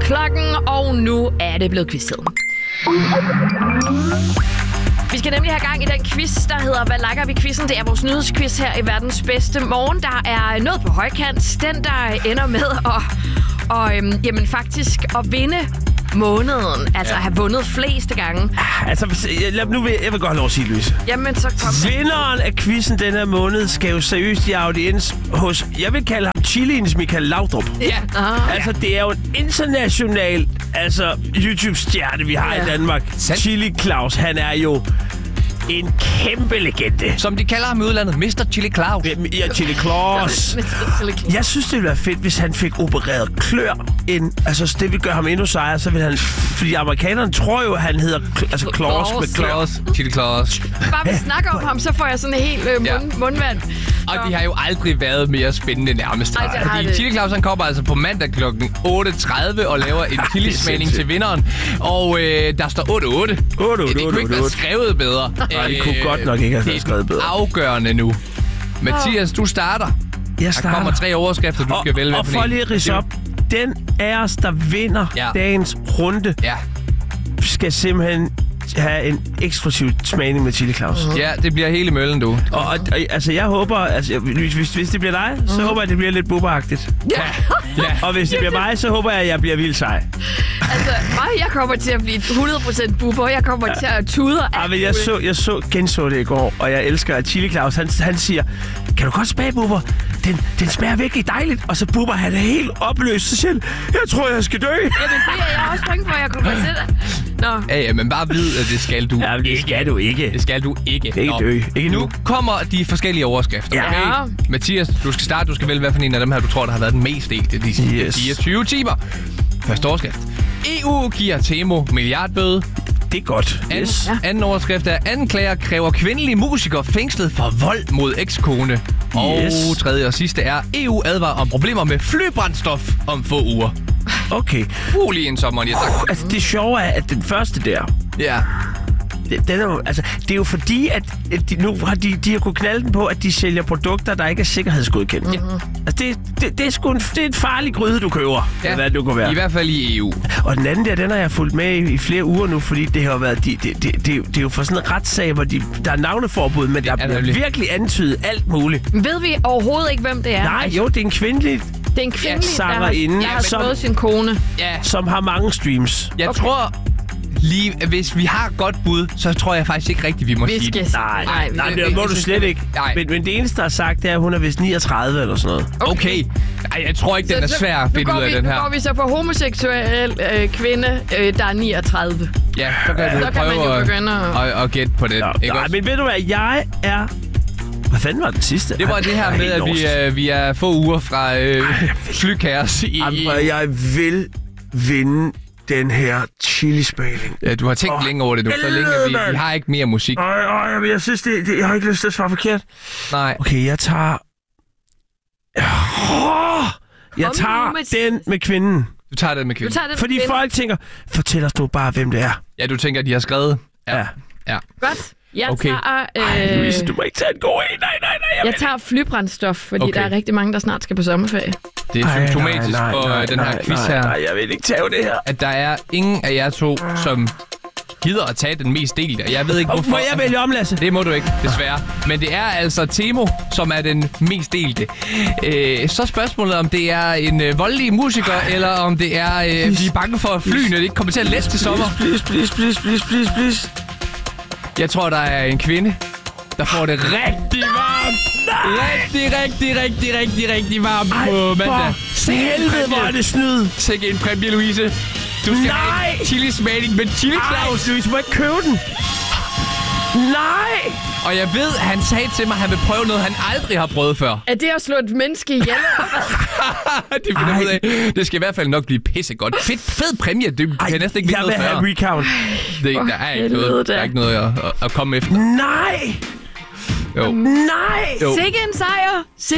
klokken, og nu er det blevet quiz-tid. Vi skal nemlig have gang i den quiz, der hedder Hvad liker vi quizzen? Det er vores nyhedsquiz her i verdens bedste morgen. Der er noget på højkant. Den, der ender med jamen faktisk at vinde måneden. Altså have vundet fleste gange. Altså, jeg vil godt have lov at sige, Louise. Jamen, så kom. Vinderen af quizzen den her måned skal jo seriøst i audiens hos, jeg vil kalde ham Chiliens Michael Laudrup. Ja. Altså, det er jo en international YouTube-stjerne, vi har i Danmark. Chili Claus, han er jo en kæmpe legende. Som de kalder ham i udlandet, Mr. Chili Claus. Ja, Chili Claus. Jeg synes, det ville være fedt, hvis han fik opereret klør ind. Altså, det vil gøre ham endnu sejere, så vil han... Fordi amerikanerne tror jo, han hedder Claus med klør. Chili Claus. Bare vi snakker om ham, så får jeg sådan en helt mundvand. Og de har jo aldrig været mere spændende nærmest. Fordi Chili Claus, han kommer altså på mandag kl. 8.30 og laver en chilismagning til vinderen. Og der står 8-8. Det kunne ikke være skrevet bedre. Nej, det kunne godt nok ikke have været skrevet bedre. Afgørende nu. Mathias, du starter. Jeg starter. Der kommer 3 overskrifter, du skal vælge. Og for lige at ridse op. Den af os, der vinder dagens runde, skal simpelthen have en eksklusiv smagning med Chili Claus. Ja, det bliver hele møllen, du. Og altså, jeg håber... Altså, hvis det bliver dig, så håber jeg, at det bliver lidt Bubber-agtigt. Ja. Og hvis det bliver mig, så håber jeg, at jeg bliver vildt sej. Altså, jeg kommer til at blive 100% Bubber. Jeg kommer til at tudre. Men jeg genså det i går, og jeg elsker, at Chili Claus, han siger, kan du godt smage, Bubber? Den smager virkelig dejligt. Og så Bubber, han er helt opløst. Så siger han, jeg tror, jeg skal dø. Ja, det er jeg også bange for, at jeg kommer til det. Nå. Ja, men bare vid, at det skal du ikke. Det skal du ikke. Det skal du ikke. Ikke dø. Ikke nu. Nu kommer de forskellige overskrifter. Ja. Okay? Mathias, du skal starte. Du skal vælge, hvad for en af dem her, du tror, der har været den mest delte de 24 timer. Første overskrift. EU giver Temo milliardbøde. Det er godt. Anden overskrift er, anklager kræver kvindelige musikere fængslet for vold mod ekskone. Og tredje og sidste er, EU advarer om problemer med flybrændstof om få uger. Okay. Lige en sommer, ja tak. Altså, det sjove er, at den første der... Ja. Den er jo, altså, det er jo fordi, at nu har de har kunnet knalde den på, at de sælger produkter, der ikke er sikkerhedsgodkendt. Ja. Altså, det er sgu det er en farlig gryde, du køber. Ja. Hvad det kunne være. I hvert fald i EU. Og den anden der, den har jeg fulgt med i flere uger nu, fordi det har været... Det er jo for sådan en retssag, hvor der er navneforbud, men der bliver virkelig antydet alt muligt. Ved vi overhovedet ikke, hvem det er? Nej, jo, det er en kvindelig... Det er en kvindelig sangerinde, der har slået sin kone. Ja. Som har mange streams. Jeg tror... Lige, hvis vi har godt bud, så tror jeg faktisk ikke rigtigt, vi må sige det. Nej, det må du slet ikke. Men det eneste, der er sagt, det er, at hun er vist 39 eller sådan noget. Okay. Nej, jeg tror ikke, den er svær at finde ud af den her. Nu går vi så på homoseksuel kvinde, der er 39. Ja, så kan du prøve at gætte på det. Nej, men ved du hvad, jeg er... Hvad fanden var den sidste? Det var det her med, at vi er få uger fra flykaos i... Jeg vil vinde den her chilismagning. Ja, du har tænkt længe over det nu. Så længe vi har ikke mere musik. Men jeg synes, jeg har ikke lyst til at svare forkert. Nej. Okay, jeg tager... Jeg tager den med kvinden. Du tager den med kvinden. Fordi folk tænker, fortæl os nu bare, hvem det er. Ja, du tænker, at de har skrevet? Ja. Godt. Jeg tager... Louise, du må ikke tage en god en. Nej. Jeg tager flybrændstof, fordi der er rigtig mange, der snart skal på sommerferie. Det er symptomatisk for den her quiz her. Nej, jeg vil ikke tage det her. At der er ingen af jer to, som gider at tage den mest delte. Jeg ved ikke, hvorfor. Må jeg vælge om, Lasse? Det må du ikke, desværre. Men det er altså Temo, som er den mest delte. Så spørgsmålet, om det er en voldelig musiker, eller om det er, vi er bange for, at flyene ikke kommer til at lette til sommer. Please. Jeg tror, der er en kvinde, der får det rigtig varmt. Rigtig varmt på mandag. Helvede, hvor er det snyd. Sikke en præmie, Louise. Du skal have en chilismagning med Chili Claus. Louise, må ikke købe den. Nej! Og jeg ved, han sagde til mig, at han vil prøve noget, han aldrig har prøvet før. Er det at slå et menneske ihjel? Det finder ud af. Det skal i hvert fald nok blive pissegodt. Fed præmie. Det kan næsten ikke blive noget før. Jeg vil have recount. Der er ikke noget at komme efter. Nej! Jo. Nej! Sikke en sejr!